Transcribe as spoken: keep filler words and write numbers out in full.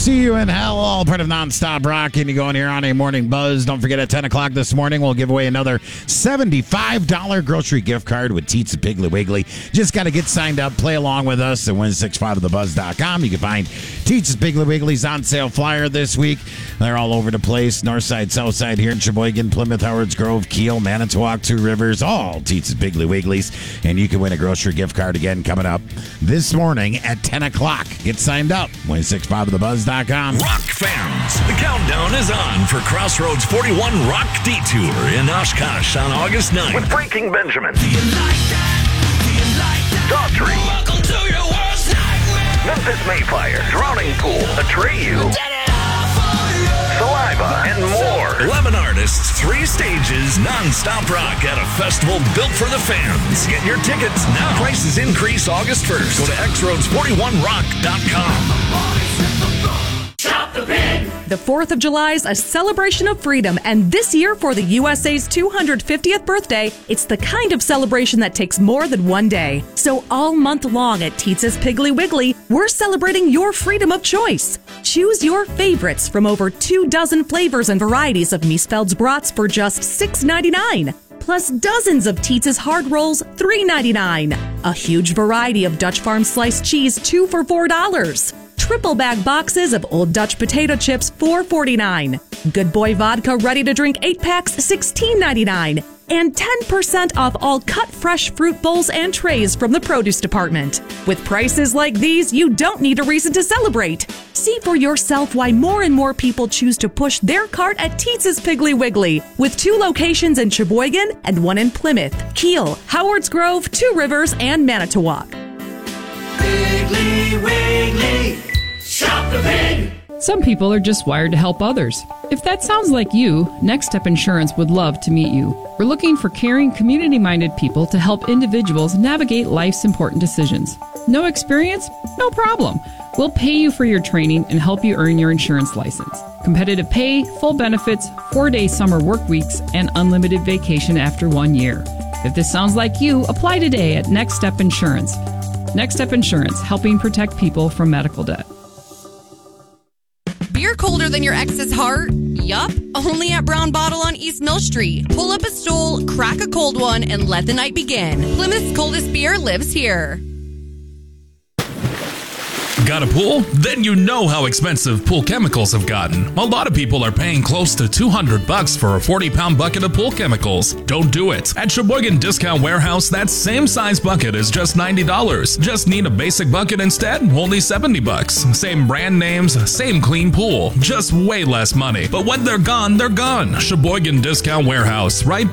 See you in hell, all part of Nonstop Rock. And you go in here on a morning buzz. Don't forget at ten o'clock this morning, we'll give away another seventy-five dollars grocery gift card with Teats and Piggly Wiggly. Just got to get signed up, play along with us, and win six five of the buzz dot com. You can find Teats and Piggly Wiggly's on sale flyer this week. They're all over the place. North side, south side here in Sheboygan, Plymouth, Howards Grove, Kiel, Manitowoc, Two Rivers, all Teats and Piggly Wiggly's. And you can win a grocery gift card again coming up this morning at ten o'clock. Get signed up. win six five of the buzz dot com. Rock fans, the countdown is on for Crossroads forty-one Rock Detour in Oshkosh on August ninth. With Breaking Benjamin, Do you like that? Do you like that? Daughtry, Welcome to your worst nightmare. Memphis Mayfire, Drowning Pool, Atreyu, Did it all for you. Saliva, and more. eleven artists, three stages, non-stop rock at a festival built for the fans. Get your tickets now. Prices increase August first. Go to x roads forty-one rock dot com. Chop the pig. The fourth of July is a celebration of freedom, and this year for the U S A's two hundred fiftieth birthday, it's the kind of celebration that takes more than one day. So all month long at Teats' Piggly Wiggly, we're celebrating your freedom of choice. Choose your favorites from over two dozen flavors and varieties of Miesfeld's brats for just six ninety-nine. Plus dozens of Teats' hard rolls, three ninety-nine. A huge variety of Dutch Farm sliced cheese, two for four dollars. Triple bag boxes of Old Dutch potato chips, four forty-nine. Good Boy vodka ready to drink eight packs, sixteen ninety-nine. And ten percent off all cut fresh fruit bowls and trays from the produce department. With prices like these, you don't need a reason to celebrate. See for yourself why more and more people choose to push their cart at Teats' Piggly Wiggly, with two locations in Sheboygan and one in Plymouth, Kiel, Howards Grove, Two Rivers, and Manitowoc. Piggly Wiggly. Chop the pig. Some people are just wired to help others. If that sounds like you, Next Step Insurance would love to meet you. We're looking for caring, community-minded people to help individuals navigate life's important decisions. No experience? No problem. We'll pay you for your training and help you earn your insurance license. Competitive pay, full benefits, four-day summer work weeks, and unlimited vacation after one year. If this sounds like you, apply today at Next Step Insurance. Next Step Insurance, helping protect people from medical debt. Beer colder than your ex's heart? Yup, only at Brown Bottle on East Mill Street. Pull up a stool, crack a cold one, and let the night begin. Plymouth's coldest beer lives here. Got a pool? Then you know how expensive pool chemicals have gotten. A lot of people are paying close to two hundred bucks for a forty pound bucket of pool chemicals. Don't do it. At Sheboygan Discount Warehouse, that same size bucket is just ninety dollars. Just need a basic bucket instead? Only seventy bucks. Same brand names, same clean pool. Just way less money. But when they're gone, they're gone. Sheboygan Discount Warehouse, right